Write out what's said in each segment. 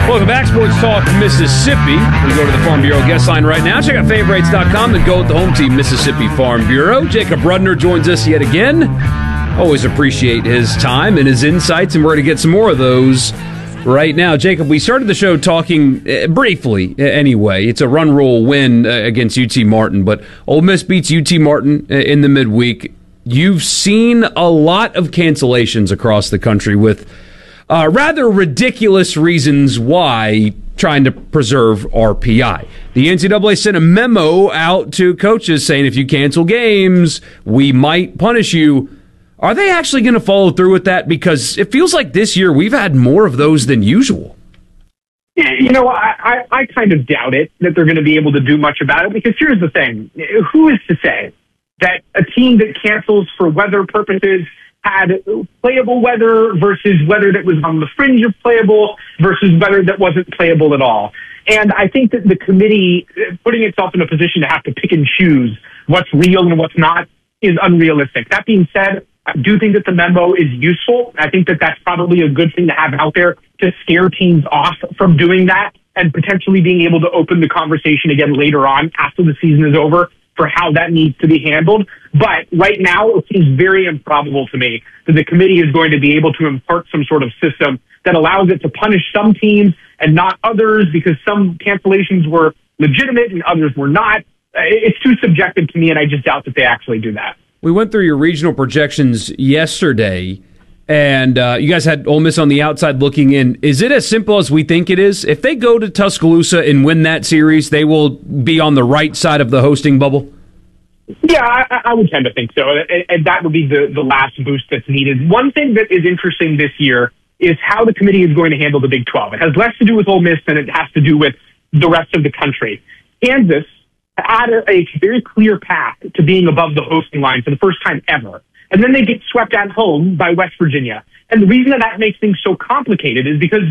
Welcome back, Sports Talk Mississippi. We go to the Farm Bureau guest line right now. Check out favorites.com and go with the home team, Mississippi Farm Bureau. Jacob Rudner joins us yet again. Always appreciate his time and his insights, and we're going to get some more of those right now. Jacob, we started the show talking briefly, anyway. It's a run rule win against UT Martin, but Ole Miss beats UT Martin in the midweek. You've seen a lot of cancellations across the country with rather ridiculous reasons why, trying to preserve RPI. The NCAA sent a memo out to coaches saying if you cancel games, we might punish you. Are they actually going to follow through with that? Because it feels like this year we've had more of those than usual. You know, I kind of doubt it that they're going to be able to do much about it, because here's the thing. Who is to say that a team that cancels for weather purposes had playable weather versus weather that was on the fringe of playable versus weather that wasn't playable at all? And I think that the committee, putting itself in a position to have to pick and choose what's real and what's not, is unrealistic. That being said, I do think that the memo is useful. I think that that's probably a good thing to have out there to scare teams off from doing that and potentially being able to open the conversation again later on after the season is over for how that needs to be handled. But right now, it seems very improbable to me that the committee is going to be able to impart some sort of system that allows it to punish some teams and not others, because some cancellations were legitimate and others were not. It's too subjective to me, and I just doubt that they actually do that. We went through your regional projections yesterday, and you guys had Ole Miss on the outside looking in. Is it as simple as we think it is? If they go to Tuscaloosa and win that series, they will be on the right side of the hosting bubble? Yeah, I would tend to think so, and that would be the last boost that's needed. One thing that is interesting this year is how the committee is going to handle the Big 12. It has less to do with Ole Miss than it has to do with the rest of the country. Kansas had a very clear path to being above the hosting line for the first time ever. And then they get swept at home by West Virginia. And the reason that makes things so complicated is because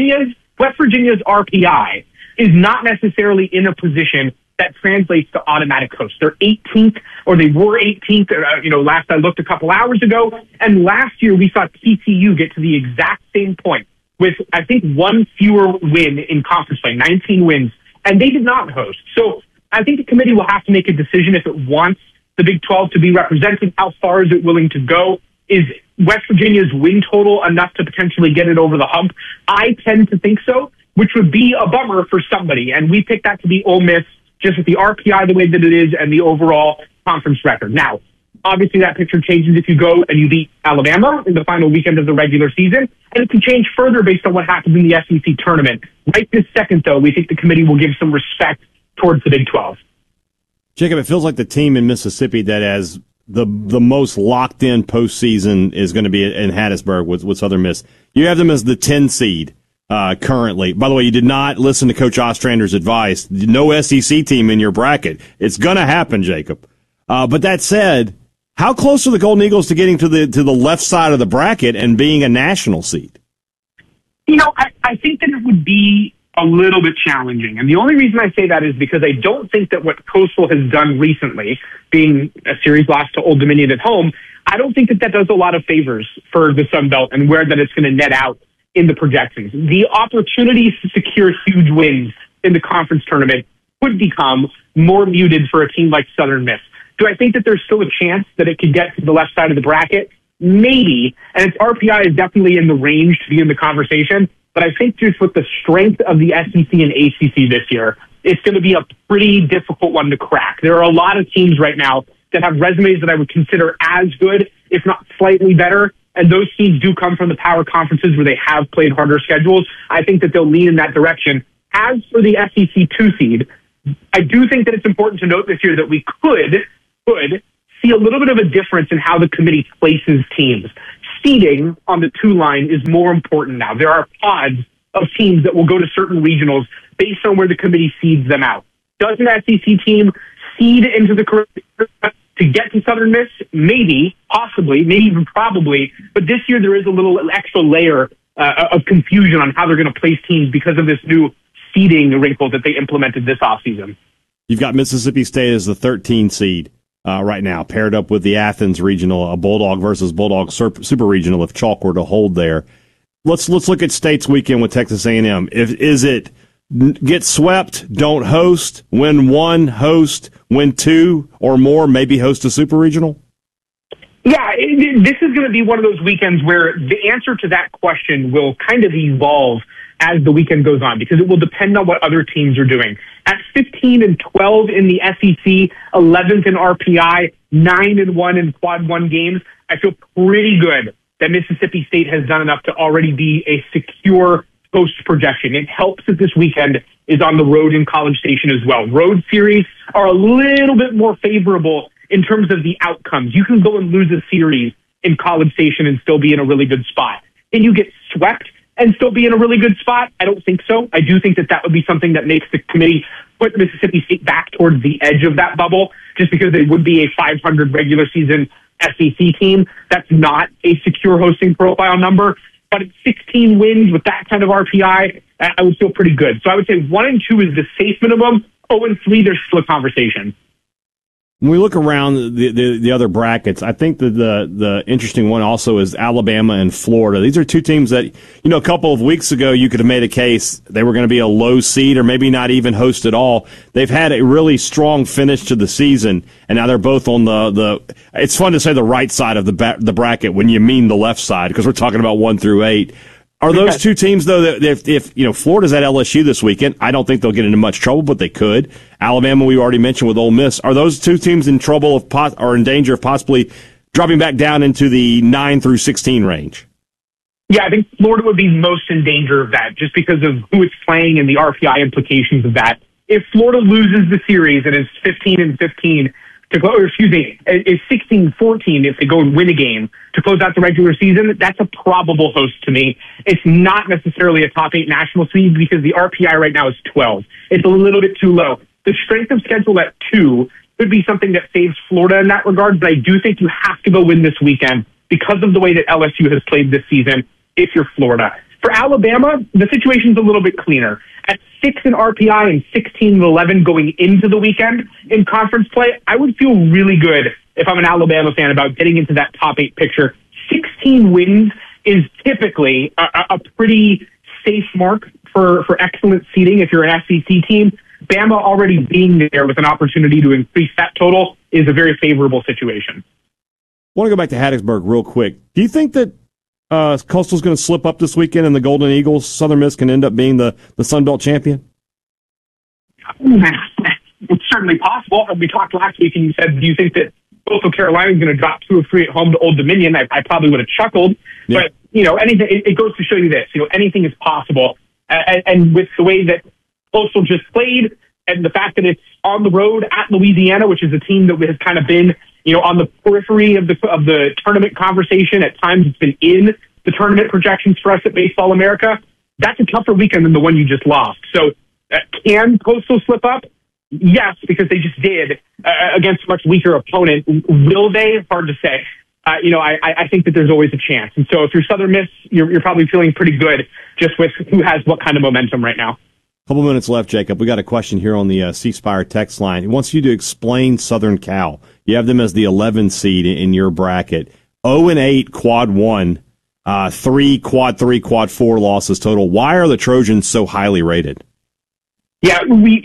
West Virginia's RPI is not necessarily in a position that translates to automatic host. They're 18th, or they were 18th, last I looked a couple hours ago. And last year we saw TCU get to the exact same point with, I think, one fewer win in conference play, 19 wins, and they did not host. So I think the committee will have to make a decision if it wants the Big 12 to be represented. How far is it willing to go? Is West Virginia's win total enough to potentially get it over the hump? I tend to think so, which would be a bummer for somebody. And we picked that to be Ole Miss, just with the RPI the way that it is and the overall conference record. Now, obviously that picture changes if you go and you beat Alabama in the final weekend of the regular season. And it can change further based on what happens in the SEC tournament. Right this second, though, we think the committee will give some respect towards the Big 12. Jacob, it feels like the team in Mississippi that has the most locked-in postseason is going to be in Hattiesburg with Southern Miss. You have them as the 10 seed currently. By the way, you did not listen to Coach Ostrander's advice. No SEC team in your bracket. It's going to happen, Jacob. But that said, how close are the Golden Eagles to getting to the left side of the bracket and being a national seed? You know, I think that it would be a little bit challenging. And the only reason I say that is because I don't think that what Coastal has done recently, being a series loss to Old Dominion at home, I don't think that does a lot of favors for the Sun Belt and where that it's going to net out in the projections. The opportunities to secure huge wins in the conference tournament could become more muted for a team like Southern Miss. Do I think that there's still a chance that it could get to the left side of the bracket? Maybe. And its RPI is definitely in the range to be in the conversation. But I think just with the strength of the SEC and ACC this year, it's going to be a pretty difficult one to crack. There are a lot of teams right now that have resumes that I would consider as good, if not slightly better. And those teams do come from the power conferences where they have played harder schedules. I think that they'll lean in that direction. As for the SEC 2 seed, I do think that it's important to note this year that we could see a little bit of a difference in how the committee places teams. Seeding on the 2 line is more important now. There are pods of teams that will go to certain regionals based on where the committee seeds them out. Does an SEC team seed into the to get to Southern Miss? Maybe, possibly, maybe even probably. But this year there is a little extra layer of confusion on how they're going to place teams because of this new seeding wrinkle that they implemented this offseason. You've got Mississippi State as the 13 seed. Right now, paired up with the Athens regional, a Bulldog versus Bulldog super regional if chalk were to hold there. let's look at State's weekend with Texas A&M. Is it get swept, don't host, win one, host, win two or more, maybe host a super regional? Yeah, this is going to be one of those weekends where the answer to that question will kind of evolve as the weekend goes on, because it will depend on what other teams are doing. At 15-12 in the SEC, 11th in RPI, 9-1 in Quad 1 games, I feel pretty good that Mississippi State has done enough to already be a secure post projection. It helps that this weekend is on the road in College Station as well. Road series are a little bit more favorable in terms of the outcomes. You can go and lose a series in College Station and still be in a really good spot. Can you get swept and still be in a really good spot? I don't think so. I do think that that would be something that makes the committee put Mississippi State back towards the edge of that bubble, just because they would be a 500 regular season SEC team. That's not a secure hosting profile number. But at 16 wins with that kind of RPI, I would feel pretty good. So I would say 1 and 2 is the safe minimum. 0 and 3, there's still a conversation. When we look around the other brackets, I think that the interesting one also is Alabama and Florida. These are two teams that, a couple of weeks ago you could have made a case they were going to be a low seed or maybe not even host at all. They've had a really strong finish to the season, and now they're both on the it's fun to say the right side of the bracket when you mean the left side, because we're talking about 1 through 8. Are those two teams, though, that if Florida's at LSU this weekend, I don't think they'll get into much trouble, but they could. Alabama, we already mentioned with Ole Miss. Are those two teams in trouble or in danger of possibly dropping back down into the 9 through 16 range? Yeah, I think Florida would be most in danger of that, just because of who it's playing and the RPI implications of that. If Florida loses the series and is 15-15, is 16-14 if they go and win a game to close out the regular season, that's a probable host to me. It's not necessarily a top 8 national seed because the RPI right now is 12. It's a little bit too low. The strength of schedule at 2 could be something that saves Florida in that regard, but I do think you have to go win this weekend because of the way that LSU has played this season if you're Florida. For Alabama, the situation's a little bit cleaner. At 6 in RPI and 16-11 going into the weekend in conference play, I would feel really good if I'm an Alabama fan about getting into that top 8 picture. 16 wins is typically a pretty safe mark for excellent seeding if you're an SEC team. Bama already being there with an opportunity to increase that total is a very favorable situation. I want to go back to Hattiesburg real quick. Do you think that Coastal's going to slip up this weekend and the Golden Eagles, Southern Miss, can end up being the Sun Belt champion? It's certainly possible. We talked last week and you said, do you think that Coastal Carolina is going to drop 2 or 3 at home to Old Dominion? I probably would have chuckled. Yeah. But, anything, it goes to show you this. Anything is possible. And with the way that Coastal just played and the fact that it's on the road at Louisiana, which is a team that has kind of been on the periphery of the tournament conversation. At times it's been in the tournament projections for us at Baseball America. That's a tougher weekend than the one you just lost. So can Coastal slip up? Yes, because they just did against a much weaker opponent. Will they? Hard to say. I think that there's always a chance. And so if you're Southern Miss, you're probably feeling pretty good just with who has what kind of momentum right now. Couple minutes left, Jacob. We got a question here on the C Spire text line. He wants you to explain Southern Cal. You have them as the 11 seed in your bracket. 0-8 quad 1, 3 quad 3, quad 4 losses total. Why are the Trojans so highly rated? Yeah,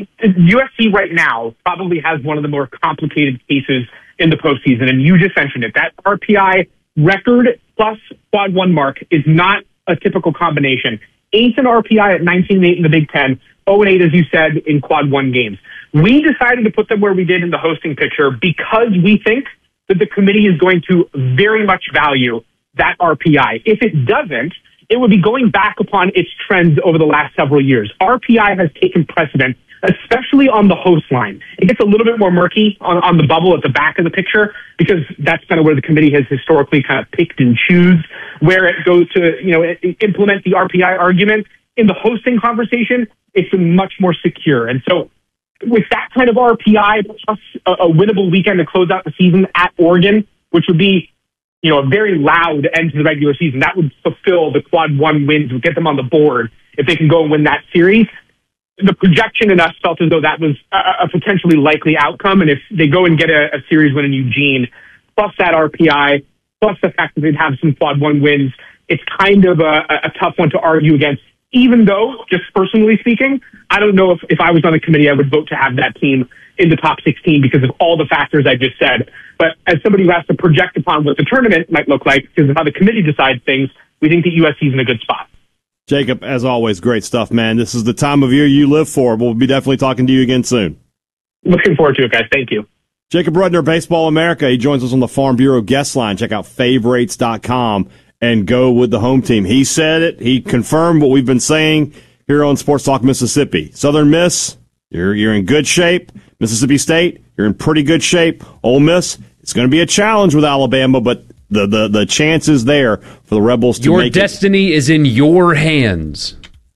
USC right now probably has one of the more complicated cases in the postseason, and you just mentioned it. That RPI record plus quad 1 mark is not a typical combination. 8th in RPI at 19-8 in the Big Ten, 0-8, as you said, in quad 1 games. We decided to put them where we did in the hosting picture because we think that the committee is going to very much value that RPI. If it doesn't, it would be going back upon its trends over the last several years. RPI has taken precedent, especially on the host line. It gets a little bit more murky on the bubble at the back of the picture because that's kind of where the committee has historically kind of picked and choose where it goes to, implement the RPI argument. In the hosting conversation, it's much more secure. And so with that kind of RPI plus a winnable weekend to close out the season at Oregon, which would be, a very loud end to the regular season, that would fulfill the quad 1 wins, would get them on the board if they can go and win that series. The projection in us felt as though that was a potentially likely outcome. And if they go and get a series win in Eugene, plus that RPI, plus the fact that they'd have some quad 1 wins, it's kind of a tough one to argue against, even though, just personally speaking, I don't know if I was on the committee, I would vote to have that team in the top 16 because of all the factors I just said. But as somebody who has to project upon what the tournament might look like because of how the committee decides things, we think that USC is in a good spot. Jacob, as always, great stuff, man. This is the time of year you live for. We'll be definitely talking to you again soon. Looking forward to it, guys. Thank you. Jacob Rudner, Baseball America. He joins us on the Farm Bureau guest line. Check out favorites.com and go with the home team. He said it. He confirmed what we've been saying here on Sports Talk Mississippi. Southern Miss, you're in good shape. Mississippi State, you're in pretty good shape. Ole Miss, it's going to be a challenge with Alabama, but the chance is there for the Rebels to make it. Your destiny is in your hands.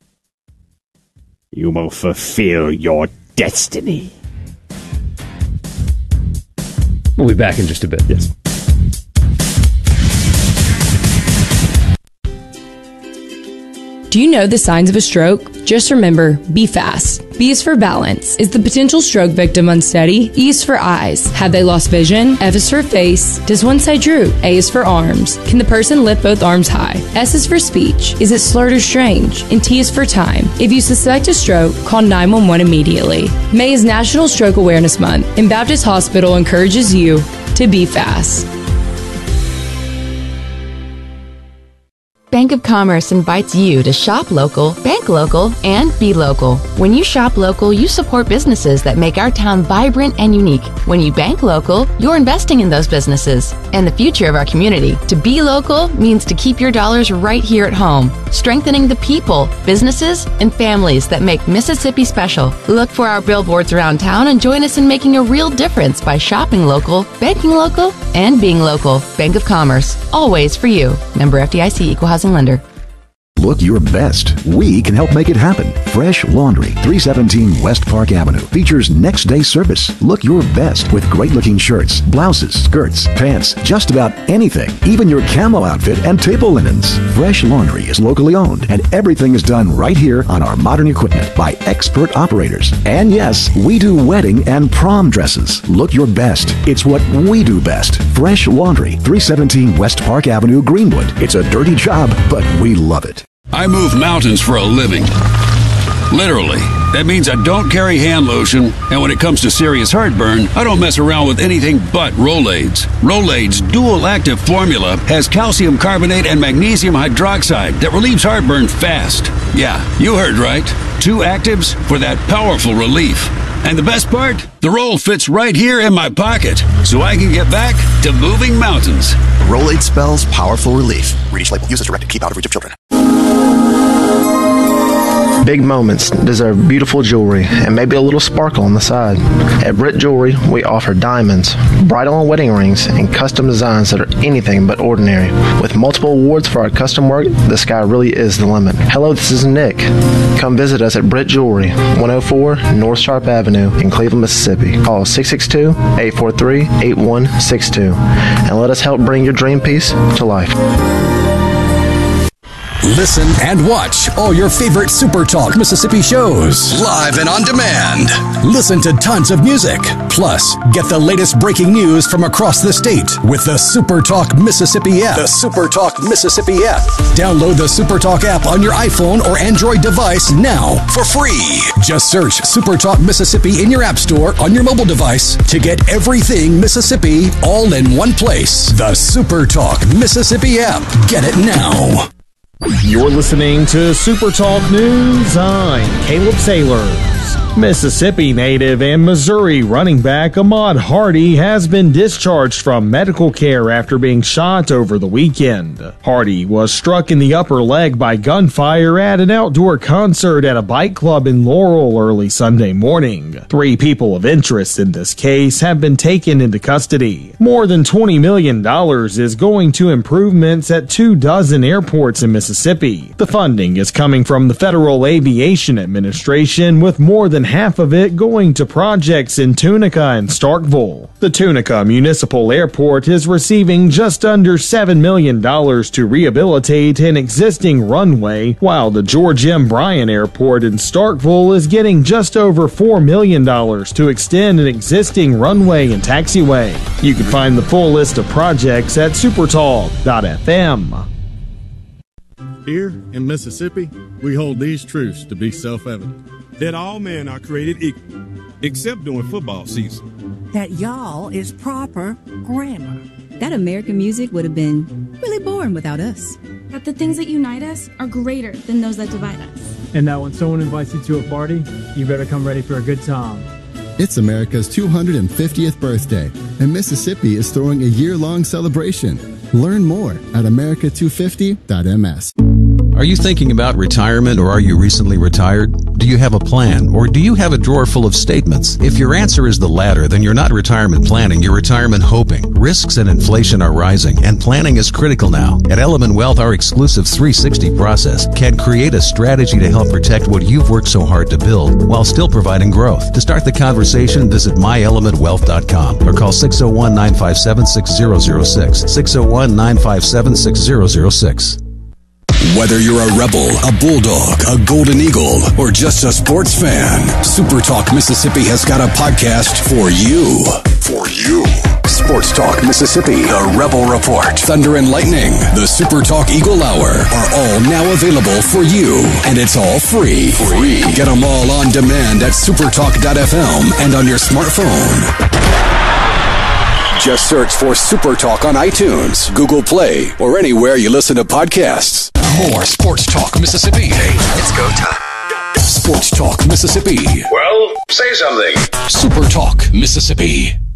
You will fulfill your destiny. We'll be back in just a bit. Yes. Do you know the signs of a stroke? Just remember, be fast. B is for balance. Is the potential stroke victim unsteady? E is for eyes. Have they lost vision? F is for face. Does one side droop? A is for arms. Can the person lift both arms high? S is for speech. Is it slurred or strange? And T is for time. If you suspect a stroke, call 911 immediately. May is National Stroke Awareness Month, and Baptist Hospital encourages you to be fast. Bank of Commerce invites you to shop local, bank local, and be local. When you shop local, you support businesses that make our town vibrant and unique. When you bank local, you're investing in those businesses and the future of our community. To be local means to keep your dollars right here at home, strengthening the people, businesses, and families that make Mississippi special. Look for our billboards around town and join us in making a real difference by shopping local, banking local, and being local. Bank of Commerce, always for you. Member FDIC, Equal Housing Lender. Look your best. We can help make it happen. Fresh Laundry, 317 West Park Avenue, features next day service. Look your best with great looking shirts, blouses, skirts, pants, just about anything, even your camo outfit and table linens. Fresh Laundry is locally owned and everything is done right here on our modern equipment by expert operators. And yes, we do wedding and prom dresses. Look your best. It's what we do best. Fresh Laundry, 317 West Park Avenue, Greenwood. It's a dirty job, but we love it. I move mountains for a living. Literally. That means I don't carry hand lotion, and when it comes to serious heartburn, I don't mess around with anything but Rolaids. Rolaids' dual-active formula has calcium carbonate and magnesium hydroxide that relieves heartburn fast. Yeah, you heard right. 2 actives for that powerful relief. And the best part? The roll fits right here in my pocket, so I can get back to moving mountains. Rolade spells powerful relief. Read each label. Use as directed. Keep out of reach of children. Big moments deserve beautiful jewelry and maybe a little sparkle on the side. At Britt Jewelry, we offer diamonds, bridal and wedding rings, and custom designs that are anything but ordinary. With multiple awards for our custom work, the sky really is the limit. Hello, this is Nick. Come visit us at Britt Jewelry, 104 North Sharp Avenue in Cleveland, Mississippi. Call 662-843-8162 and let us help bring your dream piece to life. Listen and watch all your favorite Super Talk Mississippi shows live and on demand. Listen to tons of music. Plus, get the latest breaking news from across the state with the Super Talk Mississippi app. The Super Talk Mississippi app. Download the Super Talk app on your iPhone or Android device now for free. Just search Super Talk Mississippi in your app store on your mobile device to get everything Mississippi all in one place. The Super Talk Mississippi app. Get it now. You're listening to Super Talk News. I'm Caleb Sailors. Mississippi native and Missouri running back Ahmad Hardy has been discharged from medical care after being shot over the weekend. Hardy was struck in the upper leg by gunfire at an outdoor concert at a bike club in Laurel early Sunday morning. 3 people of interest in this case have been taken into custody. More than $20 million is going to improvements at 24 airports in Mississippi. The funding is coming from the Federal Aviation Administration, with more than half of it going to projects in Tunica and Starkville. The Tunica Municipal Airport is receiving just under $7 million to rehabilitate an existing runway, while the George M. Bryan Airport in Starkville is getting just over $4 million to extend an existing runway and taxiway. You can find the full list of projects at supertalk.fm. Here in Mississippi, we hold these truths to be self-evident. That all men are created equal, except during football season. That y'all is proper grammar. That American music would have been really boring without us. That the things that unite us are greater than those that divide us. And that when someone invites you to a party, you better come ready for a good time. It's America's 250th birthday, and Mississippi is throwing a year-long celebration. Learn more at america250.ms. Are you thinking about retirement, or are you recently retired? Do you have a plan, or do you have a drawer full of statements? If your answer is the latter, then you're not retirement planning, you're retirement hoping. Risks and inflation are rising, and planning is critical now. At Element Wealth, our exclusive 360 process can create a strategy to help protect what you've worked so hard to build while still providing growth. To start the conversation, visit myelementwealth.com or call 601-957-6006. 601-957-6006. Whether you're a Rebel, a Bulldog, a Golden Eagle, or just a sports fan, Super Talk Mississippi has got a podcast for you. For you. Sports Talk Mississippi, the Rebel Report, Thunder and Lightning, the Super Talk Eagle Hour are all now available for you, and it's all free. Get them all on demand at supertalk.fm and on your smartphone. Just search for Super Talk on iTunes, Google Play, or anywhere you listen to podcasts. More Sports Talk Mississippi. Hey, it's go time. Sports Talk Mississippi. Well, say something. Super Talk Mississippi.